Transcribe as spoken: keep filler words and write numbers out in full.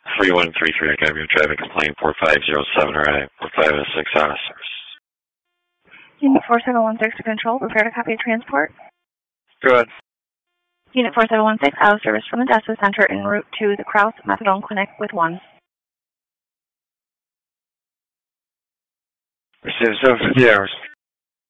three one three three, I got your traffic complaint, four five zero seven, or I, four five zero six, out of service. Unit four seven one six to control, prepare to copy transport. Good. Unit four seven one six, out of service from the Odessa Center en route to the Krause Methadone Clinic with one. Receive seven fifty hours.